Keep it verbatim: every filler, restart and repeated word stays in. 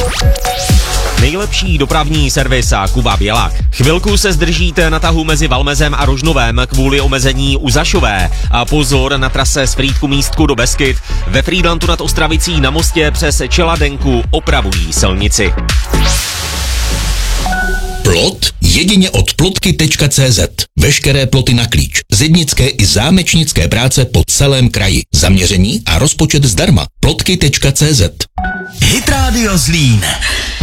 Nejlepší dopravní servis a Kuba Bělák. Chvilku se zdržíte na tahu mezi Valmezem a Rožnovem kvůli omezení u Zašové. A pozor na trase z Frýdku Místku do Beskyt. Ve Frýdlantu nad Ostravicí na mostě přes Čeladenku opravují silnici. Plot jedině od plotky tečka cé zet. Veškeré ploty na klíč. Zednické i zámečnické práce po celém kraji. Zaměření a rozpočet zdarma. plotky tečka cé zet. Hit Radio Zlín.